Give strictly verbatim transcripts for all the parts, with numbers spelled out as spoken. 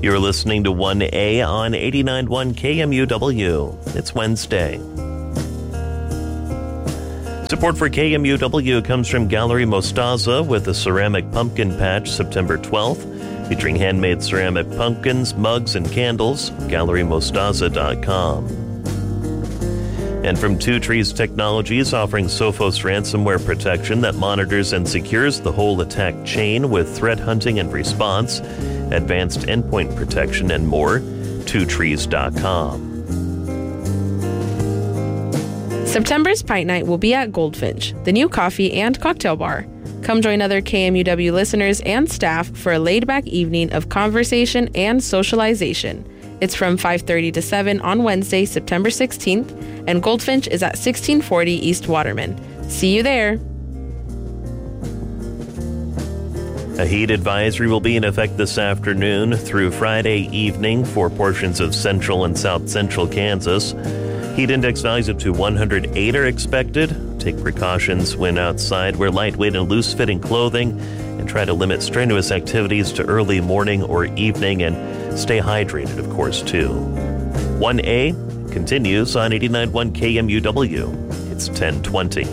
You're listening to one A on eighty-nine point one K M U W. It's Wednesday. Support for K M U W comes from Gallery Mostaza with the Ceramic Pumpkin Patch September twelfth, featuring handmade ceramic pumpkins, mugs, and candles. gallery mostaza dot com. And from Two Trees Technologies, offering Sophos ransomware protection that monitors and secures the whole attack chain with threat hunting and response, advanced endpoint protection, and more. two trees dot com. September's Pint Night will be at Goldfinch, the new coffee and cocktail bar. Come join other K M U W listeners and staff for a laid-back evening of conversation and socialization. It's from five thirty to seven on Wednesday, September sixteenth, and Goldfinch is at sixteen forty East Waterman. See you there. A heat advisory will be in effect this afternoon through Friday evening for portions of central and south central Kansas. Heat index values up to one hundred eight are expected. Take precautions when outside. Wear lightweight and loose-fitting clothing and try to limit strenuous activities to early morning or evening, and stay hydrated, of course, too. one A continues on eighty-nine point one K M U W. It's ten twenty.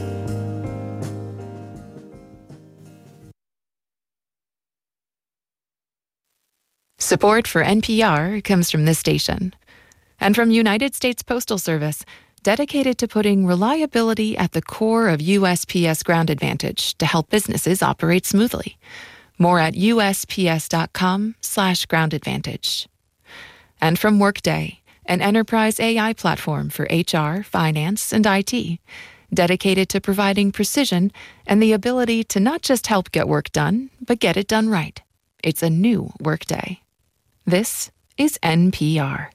Support for N P R comes from this station and from United States Postal Service, dedicated to putting reliability at the core of U S P S Ground Advantage to help businesses operate smoothly. More at U S P S dot com slash ground advantage. And from Workday, an enterprise A I platform for H R, finance, and I T, dedicated to providing precision and the ability to not just help get work done, but get it done right. It's a new Workday. This is N P R.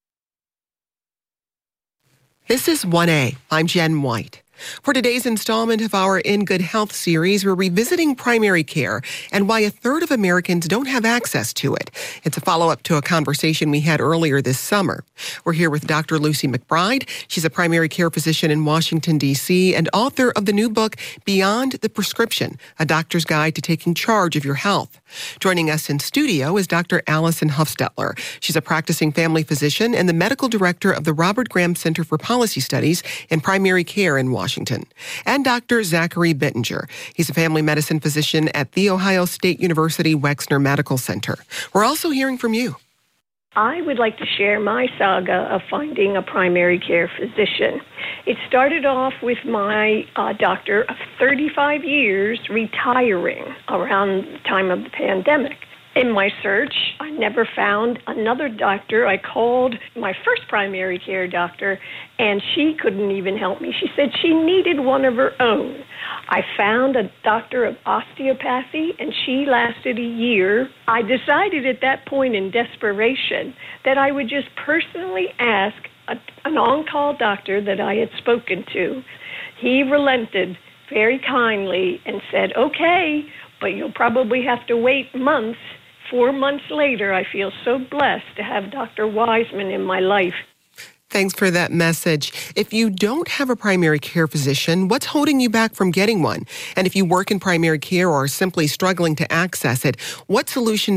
This is one A. I'm Jen White. For today's installment of our In Good Health series, we're revisiting primary care and why a third of Americans don't have access to it. It's a follow-up to a conversation we had earlier this summer. We're here with Doctor Lucy McBride. She's a primary care physician in Washington, D C, and author of the new book, Beyond the Prescription, A Doctor's Guide to Taking Charge of Your Health. Joining us in studio is Doctor Allison Huffstetler. She's a practicing family physician and the medical director of the Robert Graham Center for Policy Studies in Primary Care in Washington. Washington, and Doctor Zachary Bittinger. He's a family medicine physician at The Ohio State University Wexner Medical Center. We're also hearing from you. I would like to share my saga of finding a primary care physician. It started off with my uh, doctor of thirty-five years retiring around the time of the pandemic. In my search, I never found another doctor. I called my first primary care doctor, and she couldn't even help me. She said she needed one of her own. I found a doctor of osteopathy, and she lasted a year. I decided at that point in desperation that I would just personally ask a, an on-call doctor that I had spoken to. He relented very kindly and said, okay, but you'll probably have to wait months. Four months later, I feel so blessed to have Doctor Wiseman in my life. Thanks for that message. If you don't have a primary care physician, what's holding you back from getting one? And if you work in primary care or are simply struggling to access it, what solutions